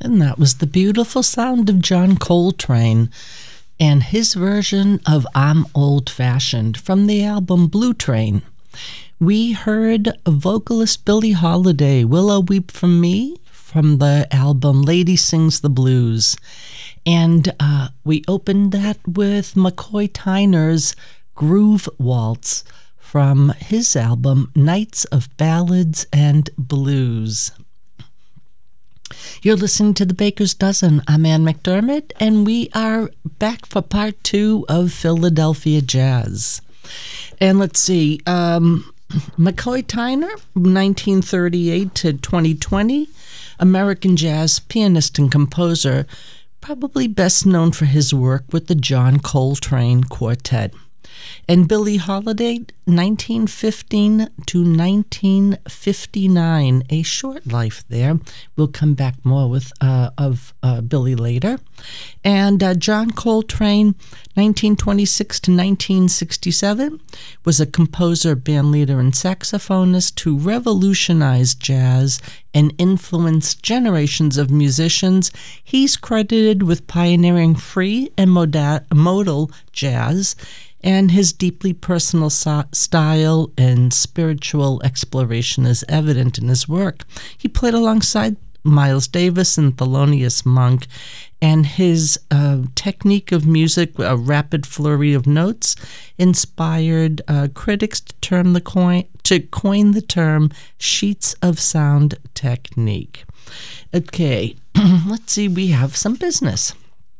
And that was the beautiful sound of John Coltrane and his version of I'm Old Fashioned from the album Blue Train. We heard vocalist Billie Holiday, Willow Weep for Me, from the album Lady Sings the Blues. And we opened that with McCoy Tyner's Groove Waltz from his album Nights of Ballads and Blues. You're listening to The Baker's Dozen. I'm Ann McDermott, and we are back for part 2 of Philadelphia Jazz. And let's see, McCoy Tyner, 1938 to 2020, American jazz pianist and composer, probably best known for his work with the John Coltrane Quartet. And Billie Holiday, 1915 to 1959, a short life there. We'll come back more with Billie later. And John Coltrane, 1926 to 1967, was a composer, bandleader, and saxophonist who revolutionized jazz and influenced generations of musicians. He's credited with pioneering free and modal jazz, and his deeply personal style and spiritual exploration is evident in his work. He played alongside Miles Davis and Thelonious Monk, and his technique of music, a rapid flurry of notes, inspired critics to coin the term sheets of sound technique. Okay, let's see, we have some business.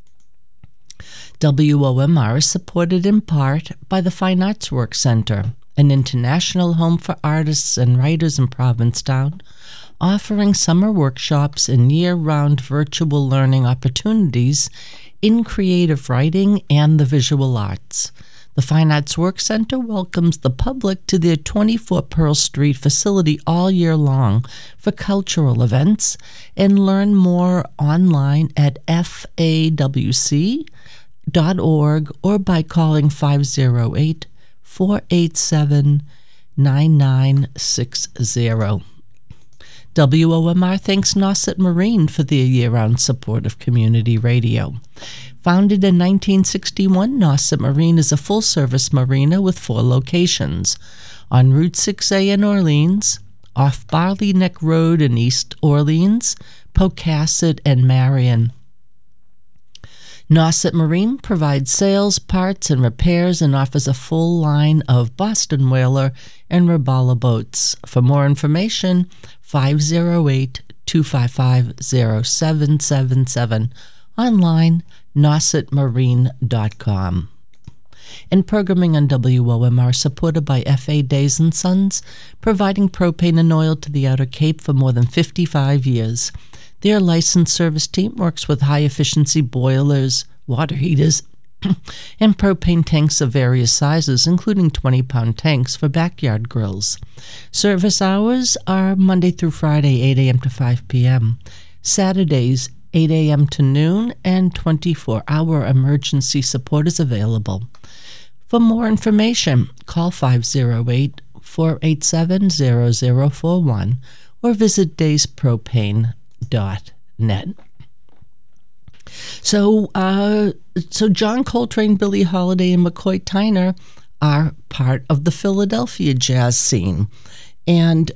WOMR is supported in part by the Fine Arts Work Center, an international home for artists and writers in Provincetown, offering summer workshops and year-round virtual learning opportunities in creative writing and the visual arts. The Fine Arts Work Center welcomes the public to their 24 Pearl Street facility all year long for cultural events, and learn more online at fawc.org or by calling 508-487-9960. WOMR thanks Nauset Marine for their year-round support of community radio. Founded in 1961, Nauset Marine is a full-service marina with 4 locations: on Route 6A in Orleans, off Barley Neck Road in East Orleans, Pocasset, and Marion. Nauset Marine provides sales, parts, and repairs, and offers a full line of Boston Whaler and Robalo boats. For more information, 508-255-0777. Online, nausetmarine.com. And programming on WOMR supported by F.A. Days & Sons, providing propane and oil to the Outer Cape for more than 55 years. Their licensed service team works with high-efficiency boilers, water heaters, and propane tanks of various sizes, including 20-pound tanks for backyard grills. Service hours are Monday through Friday, 8 a.m. to 5 p.m., Saturdays, 8 a.m. to noon, and 24-hour emergency support is available. For more information, call 508-487-0041 or visit dayspropane.net. So John Coltrane, Billie Holiday, and McCoy Tyner are part of the Philadelphia jazz scene. And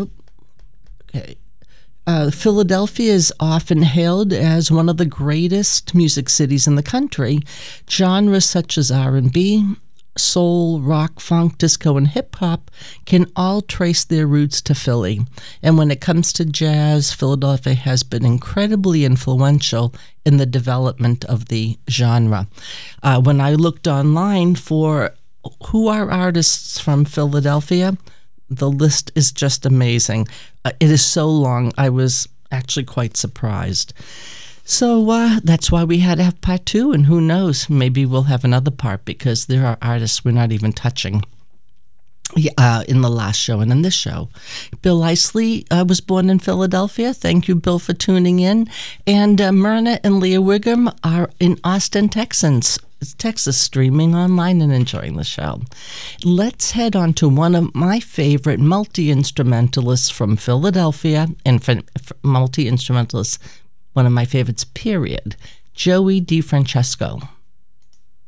Philadelphia is often hailed as one of the greatest music cities in the country. Genres such as R&B, soul, rock, funk, disco, and hip-hop can all trace their roots to Philly. And when it comes to jazz, Philadelphia has been incredibly influential in the development of the genre. When I looked online for who are artists from Philadelphia, the list is just amazing. It is so long, I was actually quite surprised. So that's why we had to have part 2, and who knows, maybe we'll have another part, because there are artists we're not even touching in the last show and in this show. Bill Isley was born in Philadelphia. Thank you, Bill, for tuning in. And Myrna and Leah Wiggum are in Austin, Texas, streaming online and enjoying the show. Let's head on to one of my favorite multi-instrumentalists from Philadelphia, and multi-instrumentalists one of my favorites, period, Joey DeFrancesco.